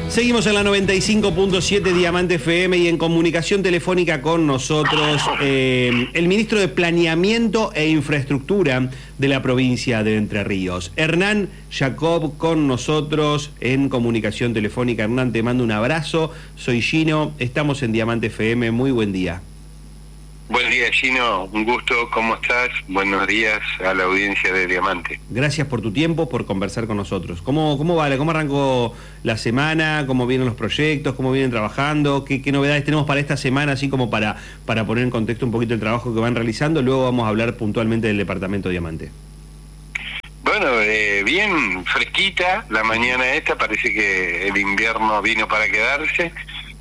Seguimos en la 95.7 Diamante FM y en comunicación telefónica con nosotros el ministro de Planeamiento e Infraestructura de la provincia de Entre Ríos, Hernán Jacob, con nosotros en comunicación telefónica. Hernán, te mando un abrazo, soy Gino, estamos en Diamante FM, muy buen día. Buen día, Gino, un gusto, ¿cómo estás? Buenos días a la audiencia de Diamante. Gracias por tu tiempo, por conversar con nosotros. ¿Cómo vale? ¿Cómo arrancó la semana? ¿Cómo vienen los proyectos? ¿Cómo vienen trabajando? ¿Qué novedades tenemos para esta semana, así como para poner en contexto un poquito el trabajo que van realizando? Luego vamos a hablar puntualmente del departamento Diamante. Bueno, bien fresquita la mañana esta, parece que el invierno vino para quedarse.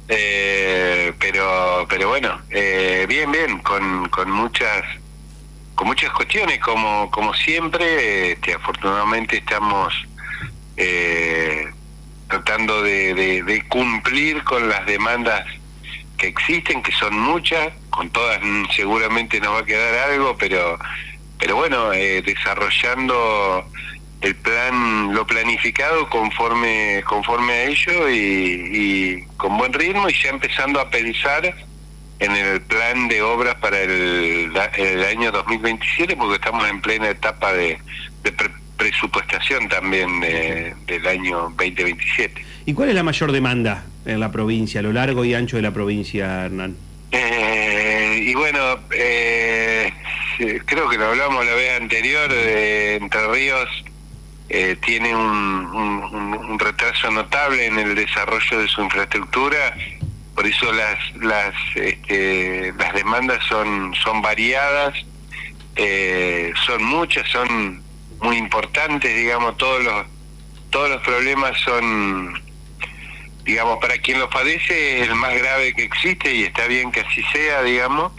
Pero bueno, bien, con muchas cuestiones, como siempre. Afortunadamente estamos tratando de cumplir con las demandas que existen, que son muchas. Con todas seguramente nos va a quedar algo, pero bueno, desarrollando el plan, lo planificado conforme a ello y con buen ritmo, y ya empezando a pensar en el plan de obras para el año 2027, porque estamos en plena etapa de presupuestación también del año 2027. ¿Y cuál es la mayor demanda en la provincia, a lo largo y ancho de la provincia, Hernán? Y bueno, creo que lo hablamos la vez anterior, Entre Ríos tiene un retraso notable en el desarrollo de su infraestructura, por eso las demandas son variadas, son muchas, son muy importantes, digamos. Todos los problemas son, digamos, para quien los padece, el más grave que existe, y está bien que así sea, digamos,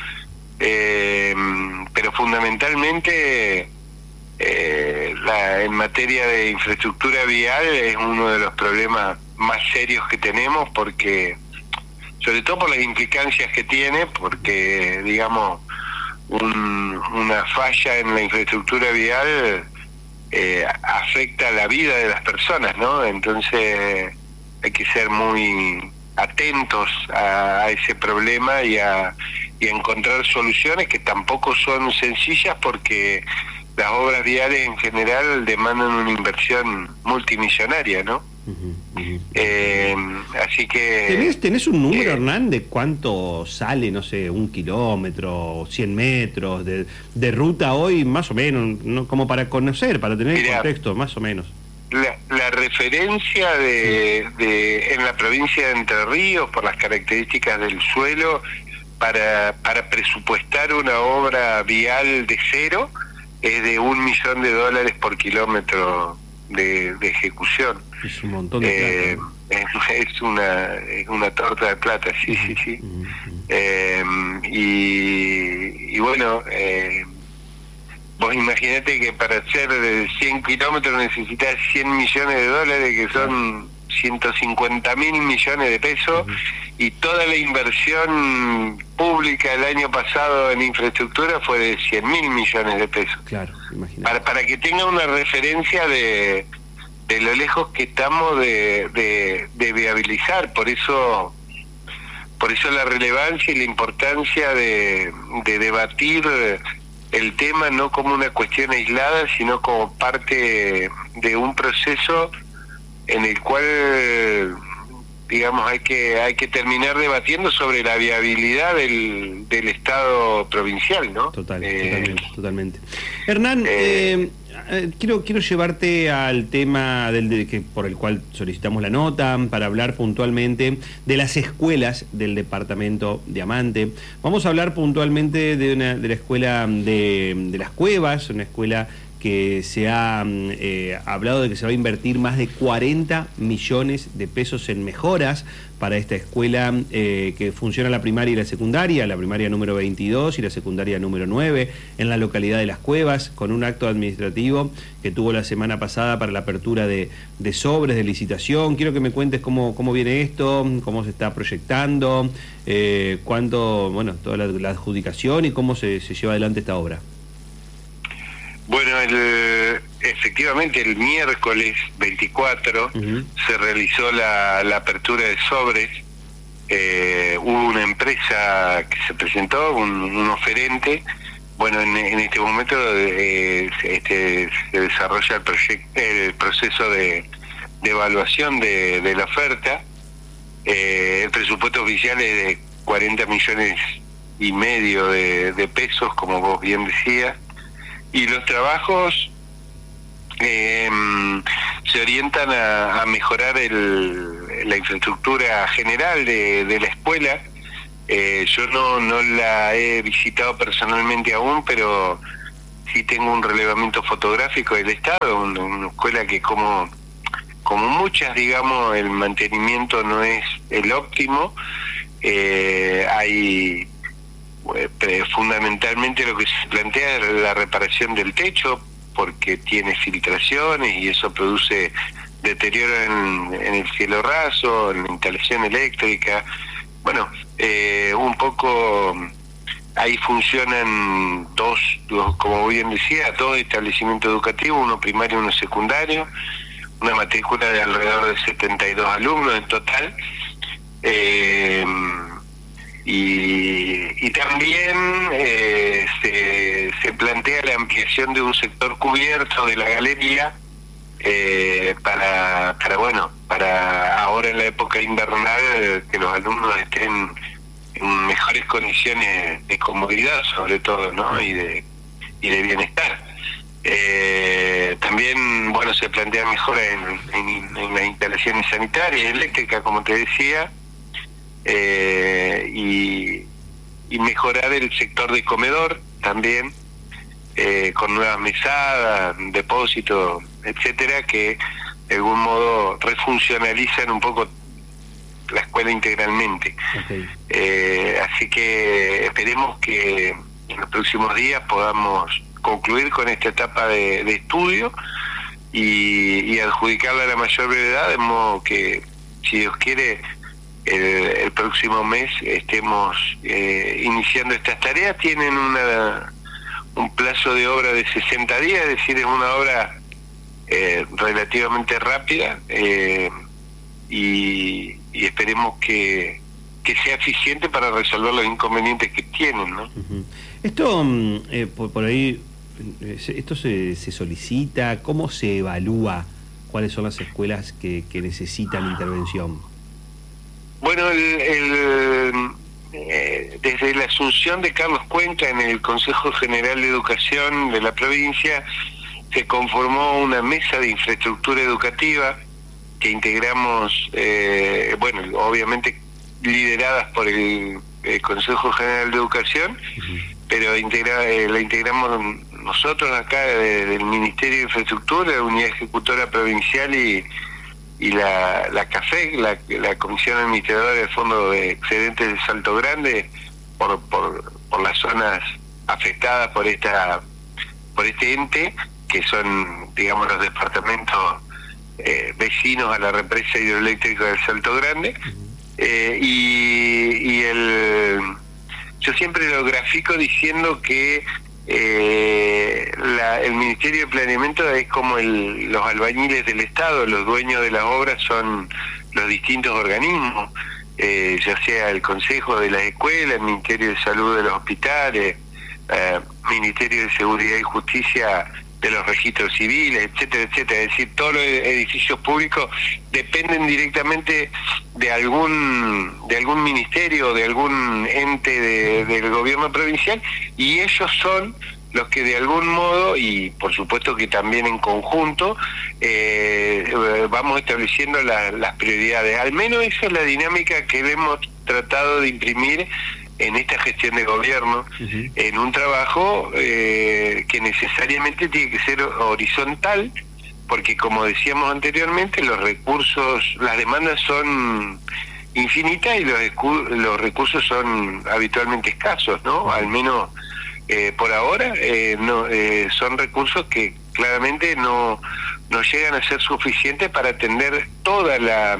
pero fundamentalmente en materia de infraestructura vial es uno de los problemas más serios que tenemos, porque sobre todo por las implicancias que tiene, porque digamos una falla en la infraestructura vial afecta la vida de las personas, ¿no? Entonces hay que ser muy atentos a ese problema y a encontrar soluciones que tampoco son sencillas, porque las obras viales en general demandan una inversión multimillonaria, ¿no? Así que... ¿Tenés un número, Hernán, de cuánto sale, no sé, 1 kilómetro, 100 metros de ruta hoy, más o menos, ¿no? Como para conocer, para tener el contexto, más o menos? La referencia en la provincia de Entre Ríos, por las características del suelo, para presupuestar una obra vial de cero, es de $1 millón por kilómetro de ejecución. Es un montón de plata. Es una torta de plata, sí. Y bueno, vos imaginate que para hacer 100 kilómetros necesitas $100 millones, que son 150.000 millones de pesos, y toda la inversión pública el año pasado en infraestructura fue de 100.000 millones de pesos. Claro, imagínate. Para que tenga una referencia de lo lejos que estamos de viabilizar. Por eso la relevancia y la importancia de debatir el tema no como una cuestión aislada, sino como parte de un proceso en el cual, digamos, hay que terminar debatiendo sobre la viabilidad del Estado provincial, ¿no? Totalmente. Hernán, quiero llevarte al tema por el cual solicitamos la nota, para hablar puntualmente de las escuelas del departamento Diamante. Vamos a hablar puntualmente de la escuela de Las Cuevas, una escuela que se ha hablado de que se va a invertir más de 40 millones de pesos en mejoras para esta escuela que funciona la primaria y la primaria número 22 y la secundaria número 9, en la localidad de Las Cuevas, con un acto administrativo que tuvo la semana pasada para la apertura de sobres de licitación. Quiero que me cuentes cómo viene esto, cómo se está proyectando, toda la adjudicación y cómo se lleva adelante esta obra. Bueno, efectivamente efectivamente el miércoles 24 se realizó la apertura de sobres. Hubo una empresa que se presentó, un oferente. Bueno, en este momento se desarrolla el proceso de evaluación de la oferta. El presupuesto oficial es de 40,5 millones de pesos, como vos bien decías, y los trabajos se orientan a mejorar la infraestructura general de la escuela. Yo no la he visitado personalmente aún, pero sí tengo un relevamiento fotográfico del estado, una escuela que como muchas, digamos, el mantenimiento no es el óptimo. Hay fundamentalmente lo que se plantea es la reparación del techo, porque tiene filtraciones y eso produce deterioro en el cielo raso, en la instalación eléctrica. Bueno, un poco ahí funcionan como bien decía, dos establecimientos educativos, uno primario y uno secundario, una matrícula de alrededor de 72 alumnos en total. Y también se plantea la ampliación de un sector cubierto de la galería para ahora en la época invernal que los alumnos estén en mejores condiciones de comodidad, sobre todo, ¿no? y de bienestar. También se plantea mejora en las instalaciones sanitarias, eléctricas, como te decía, y mejorar el sector de comedor también, con nuevas mesadas, depósitos, etcétera, que de algún modo refuncionalizan un poco la escuela integralmente. Okay. Así que esperemos que en los próximos días podamos concluir con esta etapa de estudio y adjudicarla a la mayor brevedad, de modo que, si Dios quiere, el próximo mes estemos iniciando estas tareas. Tienen un plazo de obra de 60 días, es decir, es una obra relativamente rápida, y esperemos que sea eficiente para resolver los inconvenientes que tienen, ¿no? Esto, por ahí, esto se solicita, ¿cómo se evalúa cuáles son las escuelas que necesitan intervención? Bueno, desde la asunción de Carlos Cuenca en el Consejo General de Educación de la provincia, se conformó una mesa de infraestructura educativa que integramos, obviamente lideradas por el Consejo General de Educación, pero la integramos nosotros acá del Ministerio de Infraestructura, la Unidad Ejecutora Provincial y la CAFEC, la Comisión Administradora del Fondo de Excedentes de Salto Grande, por las zonas afectadas por este ente, que son, digamos, los departamentos vecinos a la represa hidroeléctrica del Salto Grande. Yo siempre lo grafico diciendo que el Ministerio de Planeamiento es como los albañiles del Estado. Los dueños de las obras son los distintos organismos, ya sea el Consejo de las Escuelas, el Ministerio de Salud de los hospitales, Ministerio de Seguridad y Justicia de los registros civiles, etcétera, etcétera. Es decir, todos los edificios públicos dependen directamente de algún ministerio, de algún ente del gobierno provincial, y ellos son los que de algún modo, y por supuesto que también en conjunto, vamos estableciendo las prioridades. Al menos esa es la dinámica que hemos tratado de imprimir en esta gestión de gobierno, en un trabajo que necesariamente tiene que ser horizontal, porque, como decíamos anteriormente, los recursos, las demandas son infinitas y los recursos son habitualmente escasos, ¿no? Al menos por ahora son recursos que claramente no llegan a ser suficientes para atender toda la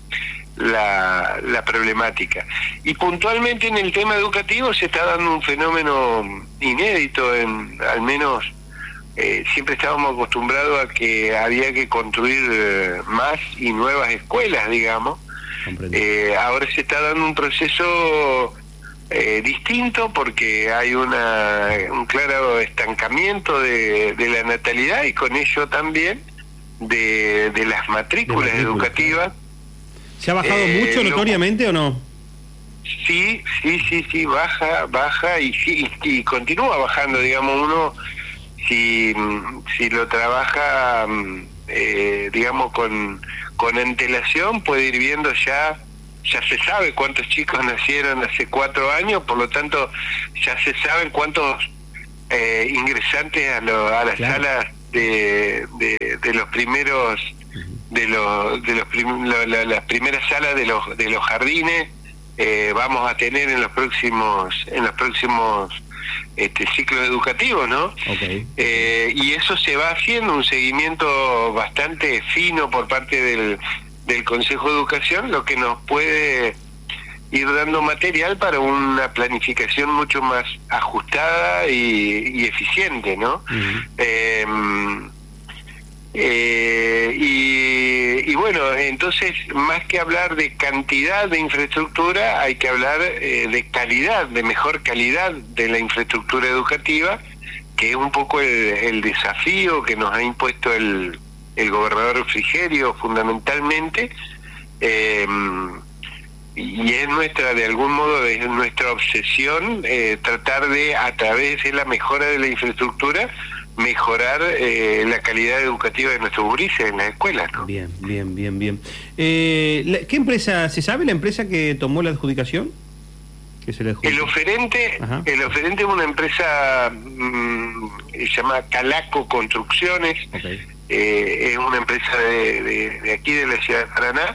problemática. Y puntualmente en el tema educativo se está dando un fenómeno inédito, al menos siempre estábamos acostumbrados a que había que construir más y nuevas escuelas, digamos. Ahora se está dando un proceso distinto porque hay un claro estancamiento de la natalidad y con ello también de las matrículas educativas. ¿Se ha bajado mucho notoriamente o no? Sí, baja y continúa bajando, digamos, uno si lo trabaja digamos con antelación puede ir viendo ya se sabe cuántos chicos nacieron hace 4 años, por lo tanto ya se saben cuántos ingresantes a las salas de los primeros las primeras salas de los jardines vamos a tener en los próximos ciclos educativos, ¿no? Okay. Y eso se va haciendo un seguimiento bastante fino por parte del Consejo de Educación, lo que nos puede ir dando material para una planificación mucho más ajustada y eficiente, ¿no? Uh-huh. Y bueno, entonces más que hablar de cantidad de infraestructura, hay que hablar de calidad, de mejor calidad de la infraestructura educativa, que es un poco el desafío que nos ha impuesto el gobernador Frigerio fundamentalmente, y es de algún modo es nuestra obsesión tratar de, a través de la mejora de la infraestructura, mejorar la calidad educativa de nuestros gurises en las escuelas, ¿no? Bien. ¿Qué empresa, se sabe la empresa que tomó la adjudicación? El oferente es una empresa se llama Calaco Construcciones. Okay. Es una empresa de aquí de la ciudad de Paraná.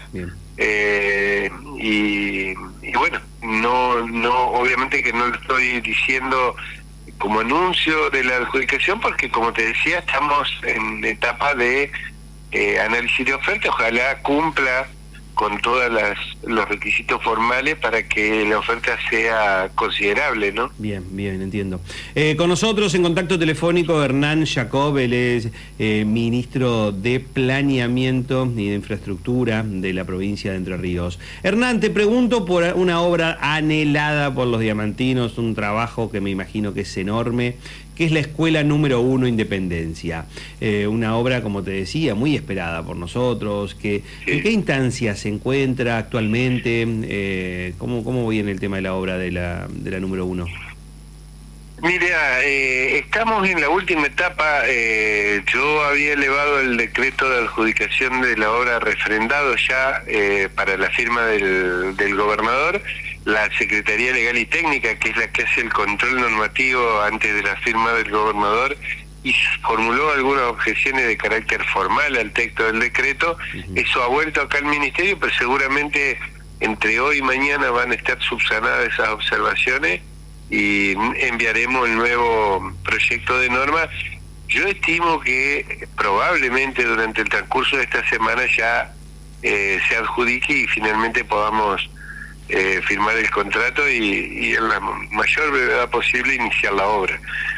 Y bueno, no obviamente que no lo estoy diciendo como anuncio de la adjudicación, porque como te decía, estamos en etapa de análisis de oferta. Ojalá cumpla con todos los requisitos formales para que la oferta sea considerable, ¿no? Bien, entiendo. Con nosotros en contacto telefónico Hernán Jacob, él es ministro de Planeamiento y de Infraestructura de la provincia de Entre Ríos. Hernán, te pregunto por una obra anhelada por los diamantinos, un trabajo que me imagino que es enorme, que es la Escuela Número 1 Independencia. Una obra, como te decía, muy esperada por nosotros. ¿En qué instancia se encuentra actualmente? ¿Cómo viene el tema de la obra de la Número 1? Mira, estamos en la última etapa. Yo había elevado el decreto de adjudicación de la obra refrendado ya para la firma del gobernador. La Secretaría Legal y Técnica, que es la que hace el control normativo antes de la firma del gobernador, y formuló algunas objeciones de carácter formal al texto del decreto. Uh-huh. Eso ha vuelto acá al Ministerio, pero seguramente entre hoy y mañana van a estar subsanadas esas observaciones y enviaremos el nuevo proyecto de norma. Yo estimo que probablemente durante el transcurso de esta semana ya se adjudique y finalmente podamos firmar el contrato y en la mayor brevedad posible iniciar la obra.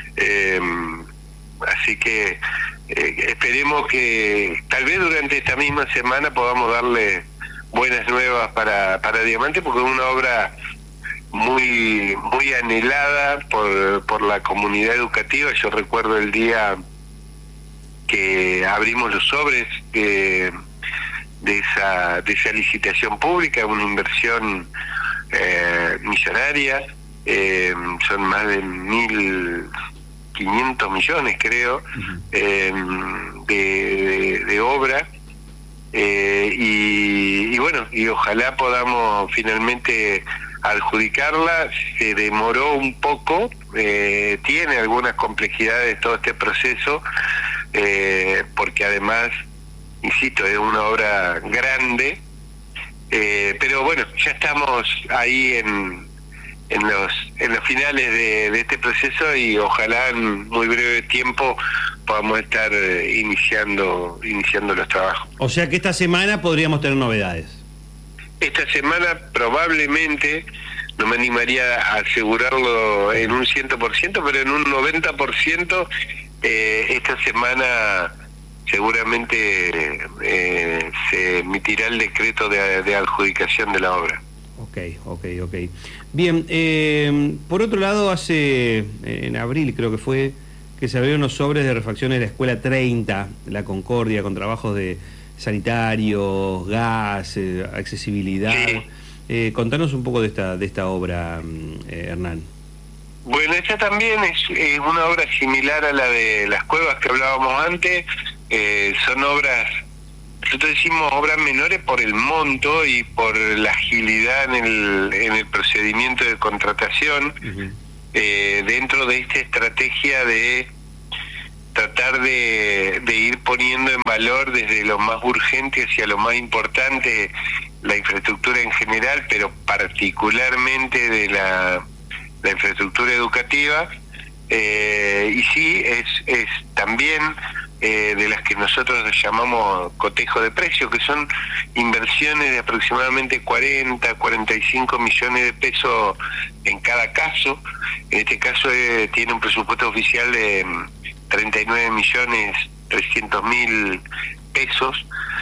Así que esperemos que tal vez durante esta misma semana podamos darle buenas nuevas para Diamante, porque es una obra muy anhelada por la comunidad educativa. Yo recuerdo el día que abrimos los sobres de esa licitación pública, una inversión millonaria, son más de 1.500 millones, creo, de obra, y bueno, y ojalá podamos finalmente adjudicarla. Se demoró un poco, tiene algunas complejidades todo este proceso, porque además, insisto, es una obra grande, pero bueno, ya estamos ahí en los finales de este proceso y ojalá en muy breve tiempo podamos estar iniciando los trabajos. O sea que esta semana podríamos tener novedades. Esta semana probablemente, no me animaría a asegurarlo en un 100%, pero en un 90% Esta semana seguramente se emitirá el decreto de adjudicación de la obra. Ok. Bien, por otro lado, en abril creo que fue, que se abrieron los sobres de refacciones de la Escuela 30, La Concordia, con trabajos de sanitarios, gas, accesibilidad. Sí. Contanos un poco de esta obra, Hernán. Bueno, esta también es una obra similar a la de las cuevas que hablábamos antes. Son obras, nosotros decimos obras menores por el monto y por la agilidad en el procedimiento de contratación. Uh-huh. Dentro de esta estrategia de tratar de ir poniendo en valor desde lo más urgente hacia lo más importante la infraestructura en general, pero particularmente de la infraestructura educativa, y sí es también de las que nosotros llamamos cotejo de precios, que son inversiones de aproximadamente 40-45 millones de pesos en cada caso. En este caso tiene un presupuesto oficial de 39.300.000 pesos,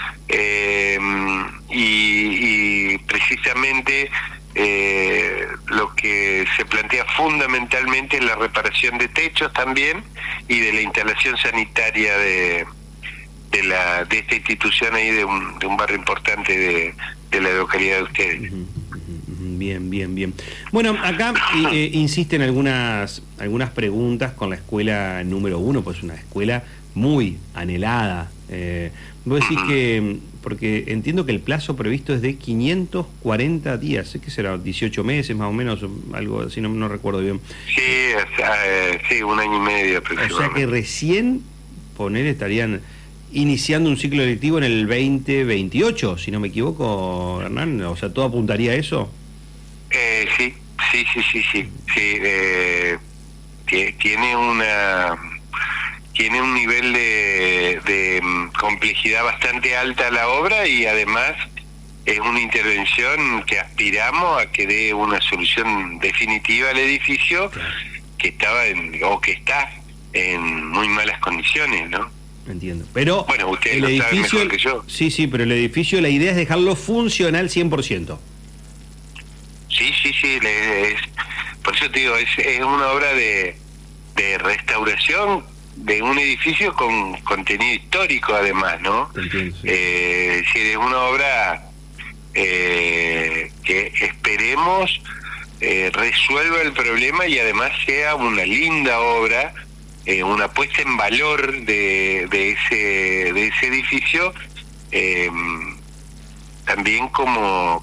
y precisamente lo que se plantea fundamentalmente es la reparación de techos también y de la instalación sanitaria de esta institución ahí de un barrio importante de la localidad de ustedes. Bien. Bueno, acá insisten algunas preguntas con la escuela número 1, pues una escuela muy anhelada. Vos decís que, porque entiendo que el plazo previsto es de 540 días, sé que será 18 meses más o menos, algo así, no recuerdo bien. Sí, 1 año y medio aproximadamente. O sea que recién estarían iniciando un ciclo lectivo en el 2028, si no me equivoco, Hernán, o sea, ¿todo apuntaría a eso? Sí. Tiene un nivel de complejidad bastante alta la obra, y además es una intervención que aspiramos a que dé una solución definitiva al edificio que está en muy malas condiciones, ¿no? Entiendo. Pero bueno, ustedes el edificio, saben mejor que yo. Sí, pero el edificio, la idea es dejarlo funcional 100%. Sí, por eso te digo, es una obra de restauración de un edificio con contenido histórico además, ¿no? Entiendo, sí. Es una obra que esperemos resuelva el problema y además sea una linda obra, una puesta en valor de ese edificio, también como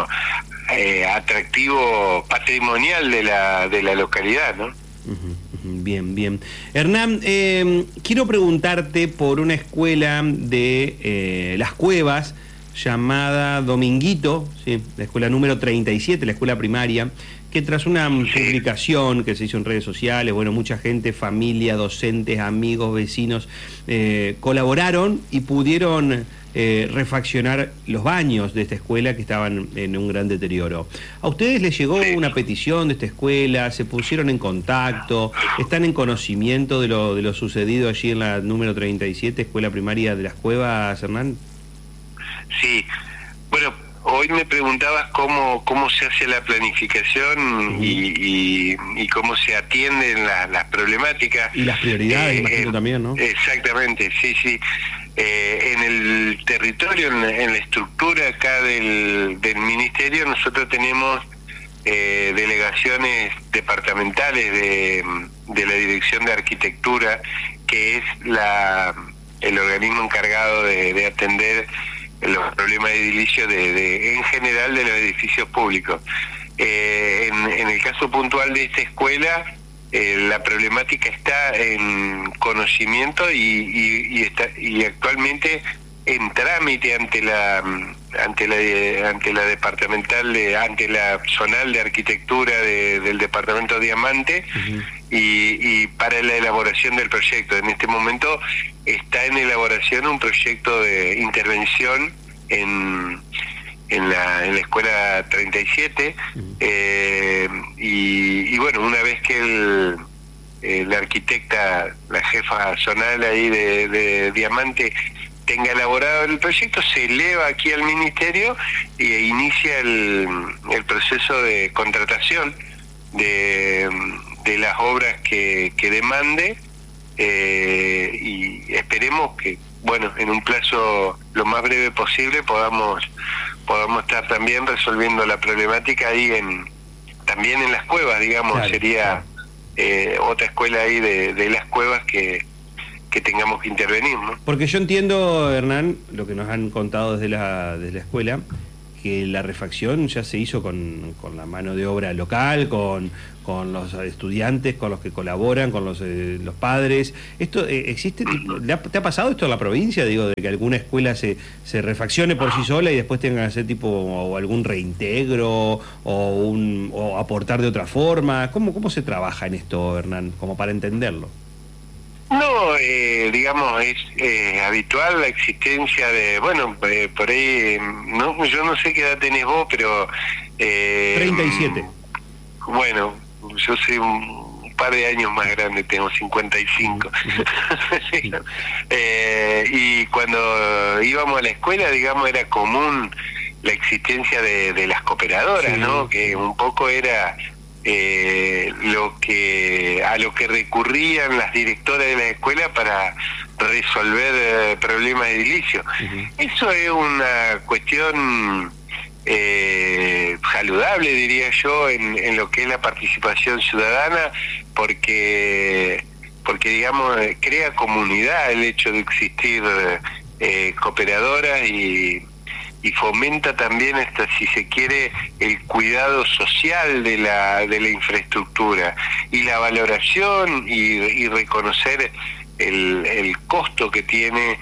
atractivo patrimonial de la localidad, ¿no? Bien. Hernán, quiero preguntarte por una escuela de Las Cuevas llamada Dominguito, ¿sí? La escuela número 37, la escuela primaria, que tras una publicación que se hizo en redes sociales, bueno, mucha gente, familia, docentes, amigos, vecinos, colaboraron y pudieron refaccionar los baños de esta escuela que estaban en un gran deterioro. ¿A ustedes les llegó una petición de esta escuela? ¿Se pusieron en contacto? ¿Están en conocimiento de lo sucedido allí en la número 37, escuela primaria de Las Cuevas, Hernán? Sí, bueno, hoy me preguntabas cómo se hace la planificación y cómo se atienden las problemáticas. Y las prioridades, imagino también, ¿no? Exactamente, sí. En el territorio, en la estructura acá del ministerio, nosotros tenemos delegaciones departamentales de la Dirección de Arquitectura, que es el organismo encargado de atender los problemas de edilicio en general de los edificios públicos. En el caso puntual de esta escuela, la problemática está en conocimiento y actualmente en trámite ante la departamental ante la zonal de arquitectura del departamento Diamante. Uh-huh. y para la elaboración del proyecto. En este momento está en elaboración un proyecto de intervención en la escuela 37. Uh-huh. Y bueno, una vez que la arquitecta, la jefa zonal ahí de Diamante, tenga elaborado el proyecto, se eleva aquí al ministerio e inicia el proceso de contratación de las obras que demande, y esperemos que, bueno, en un plazo lo más breve posible podamos estar también resolviendo la problemática ahí también en las cuevas, digamos. Claro, sería otra escuela ahí de las cuevas que tengamos que intervenir, ¿no? Porque yo entiendo, Hernán, lo que nos han contado desde la escuela, que la refacción ya se hizo con la mano de obra local, con los estudiantes, con los que colaboran, con los padres. ¿Esto existe? ¿Te ha pasado esto en la provincia? Digo, de que alguna escuela se refaccione por sí sola y después tengan que hacer tipo o algún reintegro o aportar de otra forma. ¿Cómo se trabaja en esto, Hernán? Como para entenderlo. No, digamos, es habitual la existencia de, bueno, por ahí, no, yo no sé qué edad tenés vos, pero... 37. Bueno, yo soy un par de años más grande, tengo 55. Y cuando íbamos a la escuela, digamos, era común la existencia de las cooperadoras, sí, ¿no? Que un poco era... a lo que recurrían las directoras de la escuela para resolver problemas edilicios. Eso es una cuestión saludable, diría yo, en lo que es la participación ciudadana, porque digamos crea comunidad el hecho de existir cooperadoras y fomenta también, si se quiere, el cuidado social de la infraestructura y la valoración y reconocer el costo que tiene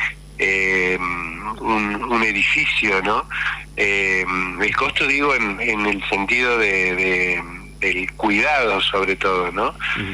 un edificio, ¿no? El costo, digo, en el sentido del cuidado, sobre todo, ¿no?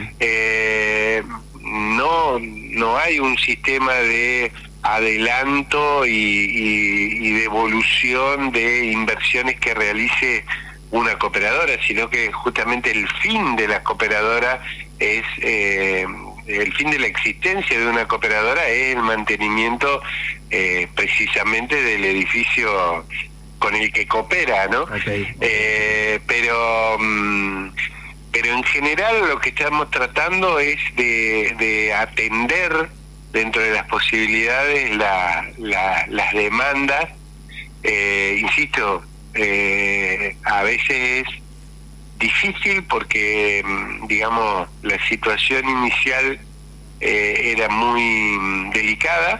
No hay un sistema de adelanto y devolución de inversiones que realice una cooperadora, sino que justamente el fin de la cooperadora es el fin de la existencia de una cooperadora es el mantenimiento precisamente del edificio con el que coopera, ¿no? Okay. Pero en general lo que estamos tratando es de atender dentro de las posibilidades las demandas. Insisto, a veces es difícil porque, digamos, la situación inicial era muy delicada,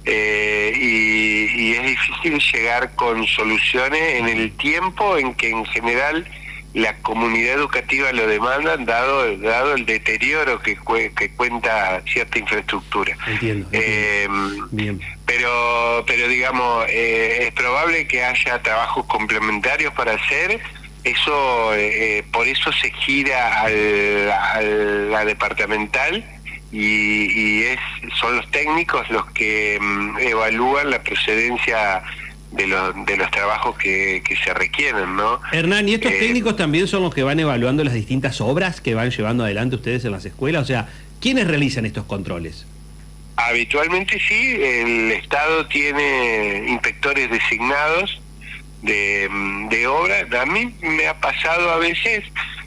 y es difícil llegar con soluciones en el tiempo en que en general la comunidad educativa lo demanda, dado el deterioro que cuenta cierta infraestructura. Entiendo. Bien. Pero digamos, es probable que haya trabajos complementarios para hacer. Eso por eso se gira a la departamental y son los técnicos los que evalúan la procedencia de los trabajos que se requieren, ¿no? Hernán, ¿y estos técnicos también son los que van evaluando las distintas obras que van llevando adelante ustedes en las escuelas? O sea, ¿quiénes realizan estos controles? Habitualmente sí, el Estado tiene inspectores designados de obra. A mí me ha pasado a veces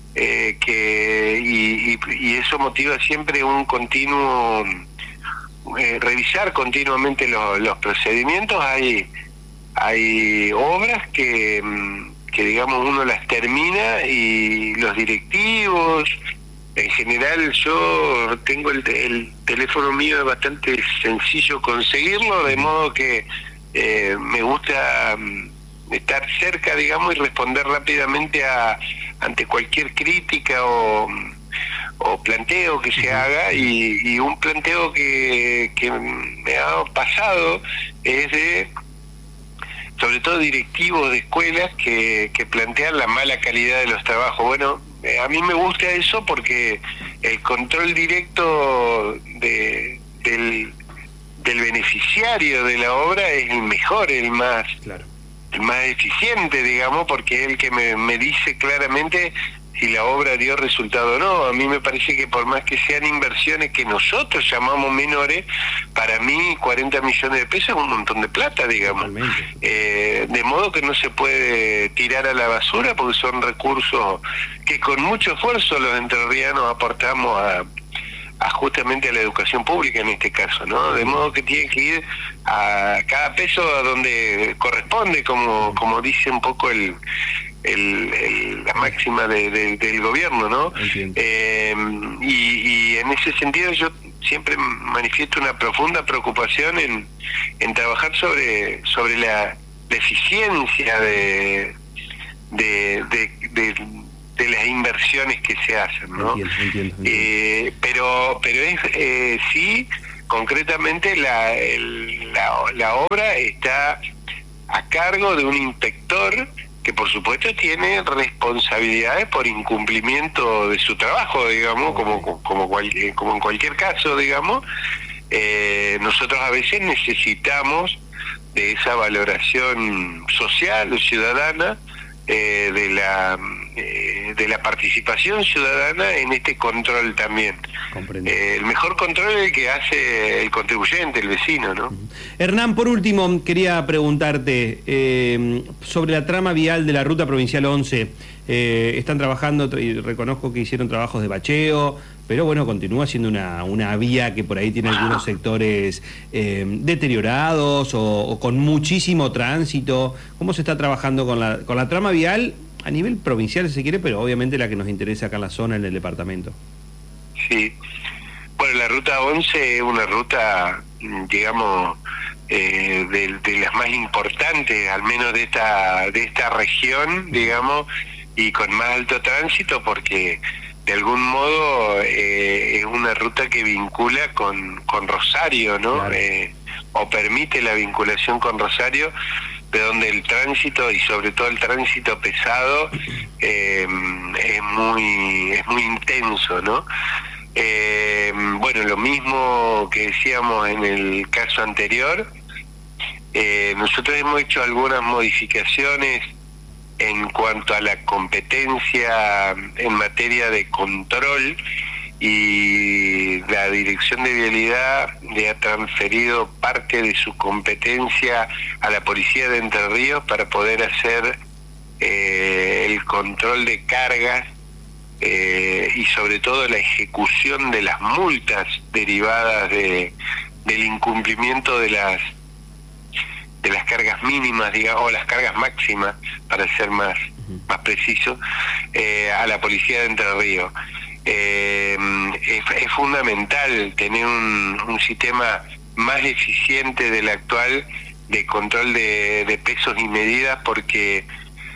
y eso motiva siempre un continuo revisar continuamente los procedimientos. Hay obras que digamos uno las termina y los directivos, en general, yo tengo el teléfono mío, es bastante sencillo conseguirlo, de modo que me gusta estar cerca, digamos, y responder rápidamente ante cualquier crítica o planteo que se haga, y un planteo que me ha pasado es de, sobre todo, directivos de escuelas que plantean la mala calidad de los trabajos. Bueno, a mí me gusta eso porque el control directo del beneficiario de la obra es el mejor, el más eficiente, digamos, porque es el que me dice claramente si la obra dio resultado o no. A mí me parece que por más que sean inversiones que nosotros llamamos menores, para mí 40 millones de pesos es un montón de plata, digamos. De modo que no se puede tirar a la basura porque son recursos que con mucho esfuerzo los entrerrianos aportamos a justamente a la educación pública en este caso, ¿no? De modo que tiene que ir a cada peso a donde corresponde, como dice un poco la máxima del gobierno, ¿no? Y en ese sentido yo siempre manifiesto una profunda preocupación en trabajar sobre la eficiencia de las inversiones que se hacen, ¿no? Entiendo. Pero es sí, concretamente la obra está a cargo de un inspector que por supuesto tiene responsabilidades por incumplimiento de su trabajo, digamos, como en cualquier caso, digamos. Nosotros a veces necesitamos de esa valoración social o ciudadana, de la participación ciudadana en este control también. El mejor control es el que hace el contribuyente, el vecino, ¿no? Hernán, por último, quería preguntarte sobre la trama vial de la Ruta Provincial 11. Están trabajando, y reconozco que hicieron trabajos de bacheo, pero bueno, continúa siendo una vía que por ahí tiene algunos sectores deteriorados o con muchísimo tránsito. ¿Cómo se está trabajando con la trama vial a nivel provincial, si se quiere, pero obviamente la que nos interesa acá en la zona, en el departamento? Sí, bueno, la Ruta 11 es una ruta, digamos, de las más importantes, al menos de esta región, digamos, y con más alto tránsito, porque de algún modo es una ruta que vincula con Rosario, ¿no? Claro. O permite la vinculación con Rosario, de donde el tránsito, y sobre todo el tránsito pesado, es muy intenso, ¿no? Bueno, lo mismo que decíamos en el caso anterior, nosotros hemos hecho algunas modificaciones en cuanto a la competencia en materia de control, y la Dirección de Vialidad le ha transferido parte de su competencia a la Policía de Entre Ríos para poder hacer el control de cargas y sobre todo la ejecución de las multas derivadas del incumplimiento de las cargas mínimas, digamos, o las cargas máximas, para ser más preciso, a la Policía de Entre Ríos. Es fundamental tener un sistema más eficiente del actual de control de pesos y medidas, porque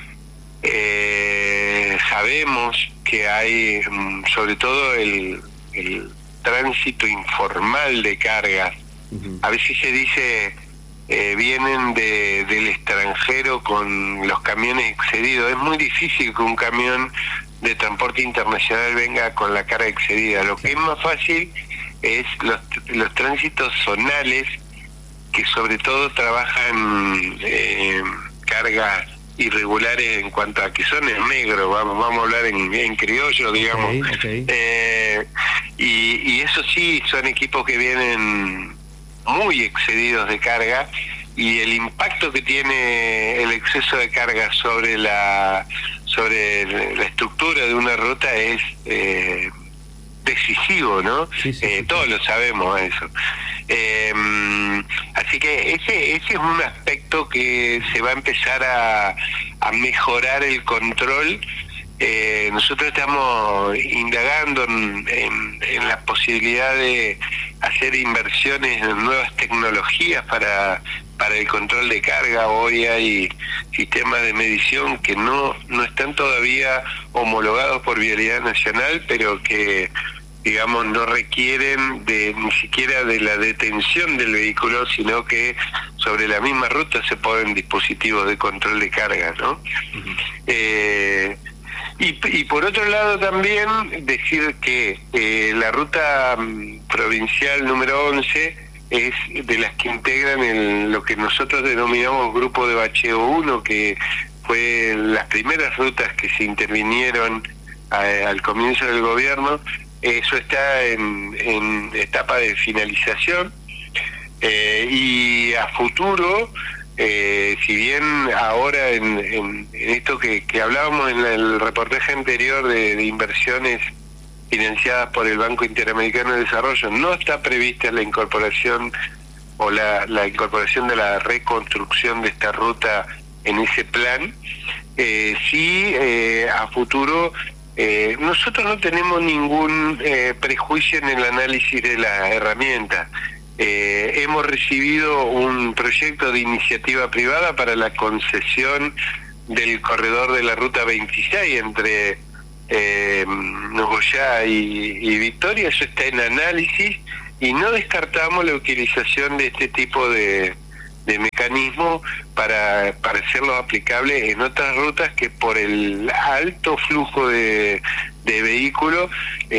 sabemos que hay, sobre todo el tránsito informal de cargas. A veces se dice vienen del extranjero con los camiones excedidos. Es muy difícil que un camión de transporte internacional venga con la carga excedida. Lo que es más fácil es los tránsitos zonales, que sobre todo trabajan cargas irregulares en cuanto a que son en negro, vamos a hablar en criollo, digamos. Y eso sí, son equipos que vienen muy excedidos de carga, y el impacto que tiene el exceso de carga sobre la estructura de una ruta es decisivo, ¿no? Sí. Todos lo sabemos eso. Así que ese es un aspecto que se va a empezar a mejorar el control. Nosotros estamos indagando en la posibilidad de hacer inversiones en nuevas tecnologías para el control de carga. Hoy hay sistemas de medición que no están todavía homologados por Vialidad Nacional, pero que, digamos, no requieren ni siquiera de la detención del vehículo, sino que sobre la misma ruta se ponen dispositivos de control de carga, ¿no? Y por otro lado también decir que la ruta provincial número 11 es de las que integran lo que nosotros denominamos Grupo de Bacheo 1, que fue las primeras rutas que se intervinieron al comienzo del gobierno. Eso está en etapa de finalización, y a futuro, si bien ahora en esto que hablábamos en el reportaje anterior de inversiones financiadas por el Banco Interamericano de Desarrollo, no está prevista la incorporación o la incorporación de la reconstrucción de esta ruta en ese plan, sí, a futuro. Nosotros no tenemos ningún prejuicio en el análisis de la herramienta. Hemos recibido un proyecto de iniciativa privada para la concesión del corredor de la Ruta 26 entre Nogoyá y Victoria. Eso está en análisis y no descartamos la utilización de este tipo de mecanismo para hacerlo aplicable en otras rutas que por el alto flujo de vehículos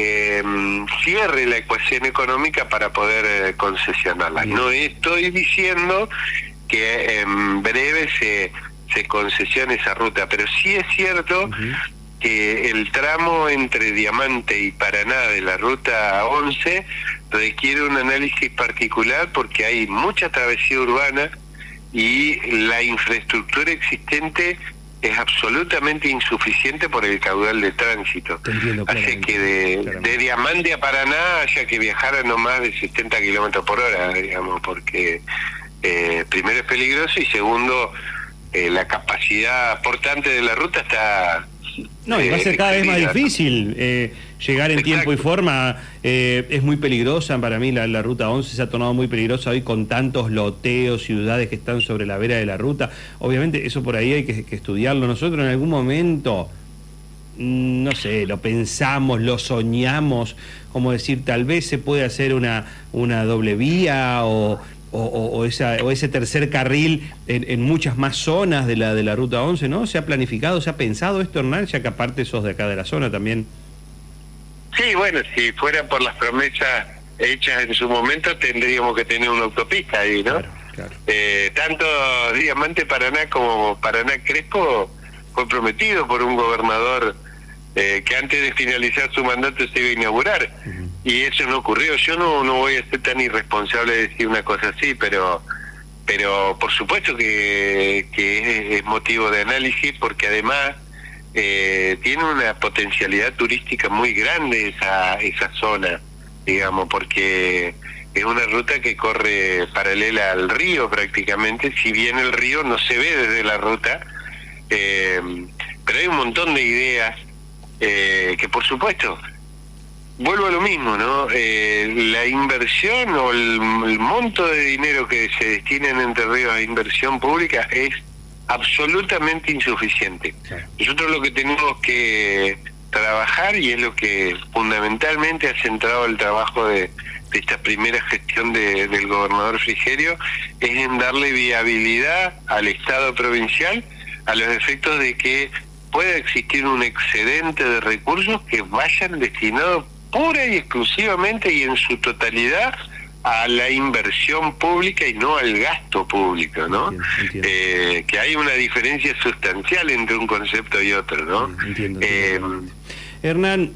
cierre la ecuación económica para poder concesionarla. No estoy diciendo que en breve se concesione esa ruta, pero sí es cierto que el tramo entre Diamante y Paraná de la Ruta 11 requiere un análisis particular porque hay mucha travesía urbana y la infraestructura existente es absolutamente insuficiente por el caudal de tránsito. Hace que de Diamante a Paraná haya que viajar a no más de 70 kilómetros por hora, digamos, porque primero es peligroso y segundo la capacidad portante de la ruta está... No, y va a ser cada vez más difícil llegar en tiempo y forma. Es muy peligrosa para mí la Ruta 11, se ha tornado muy peligrosa hoy con tantos loteos, ciudades que están sobre la vera de la ruta. Obviamente eso por ahí hay que estudiarlo. Nosotros en algún momento, no sé, lo pensamos, lo soñamos, como decir, tal vez se puede hacer una doble vía o ese tercer carril en muchas más zonas de la Ruta 11, ¿no? ¿Se ha planificado, se ha pensado esto, Hernán, ya que aparte sos de acá de la zona también? Sí, bueno, si fuera por las promesas hechas en su momento, tendríamos que tener una autopista ahí, ¿no? Claro. Tanto Diamante Paraná como Paraná Crespo fue prometido por un gobernador que antes de finalizar su mandato se iba a inaugurar. Y eso no ocurrió. Yo no voy a ser tan irresponsable de decir una cosa así, pero por supuesto que es motivo de análisis, porque además tiene una potencialidad turística muy grande esa zona, digamos, porque es una ruta que corre paralela al río prácticamente, si bien el río no se ve desde la ruta, pero hay un montón de ideas que por supuesto... Vuelvo a lo mismo, ¿no? La inversión o el monto de dinero que se destina en Entre Ríos a inversión pública es absolutamente insuficiente. Nosotros lo que tenemos que trabajar, y es lo que fundamentalmente ha centrado el trabajo de esta primera gestión del gobernador Frigerio, es en darle viabilidad al Estado provincial a los efectos de que pueda existir un excedente de recursos que vayan destinados pura y exclusivamente y en su totalidad a la inversión pública y no al gasto público, ¿no? Entiendo. Que hay una diferencia sustancial entre un concepto y otro, ¿no? Entiendo. Hernán,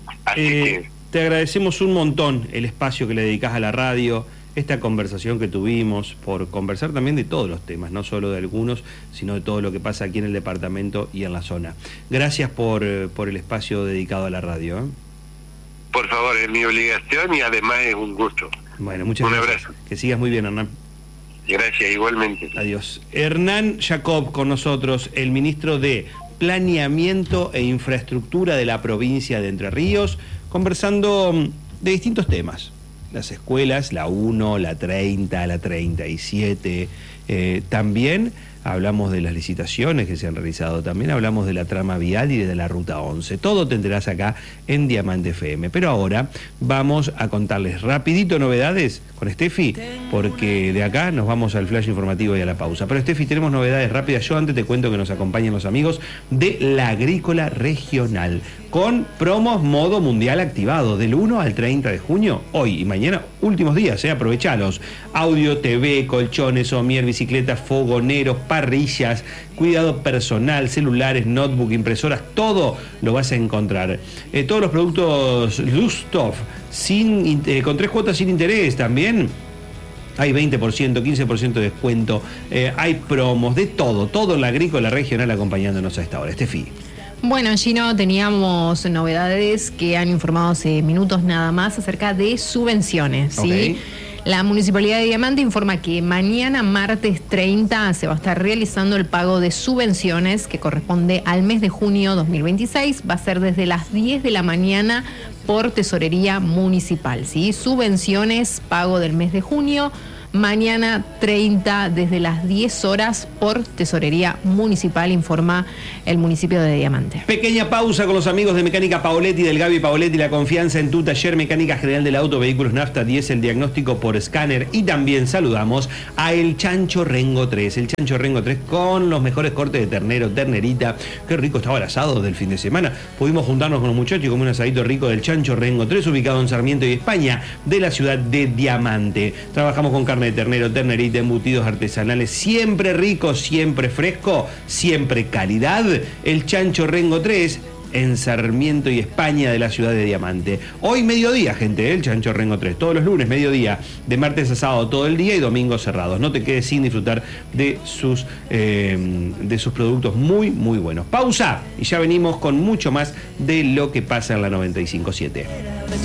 te agradecemos un montón el espacio que le dedicás a la radio, esta conversación que tuvimos, por conversar también de todos los temas, no solo de algunos, sino de todo lo que pasa aquí en el departamento y en la zona. Gracias por el espacio dedicado a la radio, ¿eh? Por favor, es mi obligación y además es un gusto. Bueno, muchas gracias. Un abrazo. Que sigas muy bien, Hernán. Gracias, igualmente. Adiós. Hernán Jacob con nosotros, el ministro de Planeamiento e Infraestructura de la provincia de Entre Ríos, conversando de distintos temas. Las escuelas, la 1, la 30, la 37, también hablamos de las licitaciones que se han realizado, también hablamos de la trama vial y de la Ruta 11. Todo tendrás acá en Diamante FM. Pero ahora vamos a contarles rapidito novedades con Steffi, porque de acá nos vamos al flash informativo y a la pausa. Pero Steffi, tenemos novedades rápidas. Yo antes te cuento que nos acompañan los amigos de La Agrícola Regional, con promos modo mundial activado del 1 al 30 de junio, hoy y mañana, últimos días, aprovechalos. Audio, TV, colchones, somier, bicicletas, fogoneros, parrillas, cuidado personal, celulares, notebook, impresoras, todo lo vas a encontrar. Todos los productos Lustov con 3 cuotas sin interés también. Hay 20%, 15% de descuento, hay promos, de todo la agrícola regional acompañándonos a esta hora. Estefi. Bueno, Gino, teníamos novedades que han informado hace minutos nada más acerca de subvenciones, ¿sí? Okay. La Municipalidad de Diamante informa que mañana, martes 30, se va a estar realizando el pago de subvenciones que corresponde al mes de junio 2026. Va a ser desde las 10 de la mañana por Tesorería Municipal, ¿sí? Subvenciones, pago del mes de junio. Mañana 30 desde las 10 horas por Tesorería Municipal, informa el municipio de Diamante. Pequeña pausa con los amigos de Mecánica Paoletti, del Gaby Paoletti, la confianza en tu taller Mecánica General del Auto, Vehículos Nafta, diésel, diagnóstico por escáner. Y también saludamos a El Chancho Rengo 3, el Chancho Rengo 3 con los mejores cortes de ternero, ternerita. Qué rico estaba el asado del fin de semana. Pudimos juntarnos con los muchachos y comer un asadito rico del Chancho Rengo 3, ubicado en Sarmiento y España, de la ciudad de Diamante. Trabajamos con carne de ternero, ternerita, embutidos artesanales, siempre rico, siempre fresco, siempre calidad. El Chancho Rengo 3 en Sarmiento y España, de la ciudad de Diamante. Hoy mediodía, gente, el Chancho Rengo 3, todos los lunes mediodía, de martes a sábado todo el día y domingos cerrados. No te quedes sin disfrutar de sus productos muy buenos. Pausa y ya venimos con mucho más de lo que pasa en la 95.7.